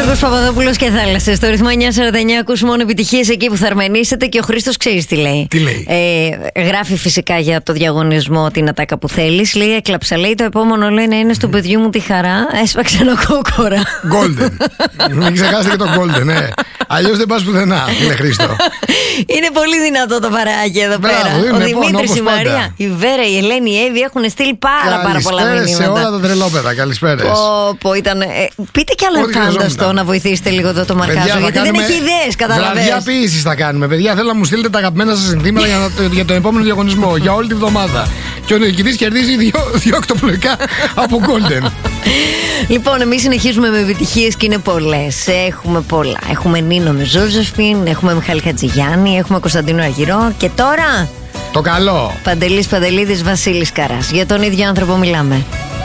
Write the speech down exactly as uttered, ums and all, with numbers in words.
Γιώργος Παπαδόπουλος και θάλασσες. Στο ρυθμό εννιά σαράντα εννιά ακούς μόνο επιτυχίες εκεί που θα αρμενήσετε. Και ο Χρήστος ξέρεις τι λέει. Τι λέει. Ε, γράφει φυσικά για το διαγωνισμό την ατάκα που θέλεις. Λέει έκλαψα. Λέει το επόμενο λέει να είναι στο παιδιού μου τη χαρά. Έσπαξε ένα κόκορα. Golden. Μην ξεχάσετε και το Golden, ναι. Αλλιώς δεν πας πουθενά, είναι Χρήστο. Είναι πολύ δυνατό το παράκι εδώ Μπράβο, πέρα. είναι Ο πόνο, Δημήτρης, η όπως Μαρία, πάντα. η Βέρα, η Ελένη, η Εύη έχουν στείλει πάρα, πάρα πολλά μηνύματα. Καλησπέρα σε όλα τα τρελόπεδα. Καλησπέρα. Πω, πω, ήταν, ε, πείτε κι άλλο Ό,τι φάνταστο χρειαζόμασταν. να βοηθήσετε λίγο εδώ το Παιδιά, μαρκάζο. θα Γιατί δεν κάνουμε έχει ιδέες, καταλαβαίνεις. βραδιά ποιήσης θα κάνουμε. Παιδιά, θέλω να μου στείλετε τα αγαπημένα σας συνθήματα για, το, για τον επόμενο διαγωνισμό. Για όλη τη βδομάδα. Και ο νικητής κερδίζει δύο, δύο οκτωπλοϊκά από Golden. Λοιπόν, εμείς συνεχίζουμε με επιτυχίες και είναι πολλές. Έχουμε πολλά. Έχουμε Νίνο με Ζώζεφιν, έχουμε Μιχάλη Χατζηγιάννη, έχουμε Κωνσταντίνο Αργυρό. Και τώρα Το καλό. Παντελής Παντελίδης, Βασίλης Καράς. Για τον ίδιο άνθρωπο μιλάμε.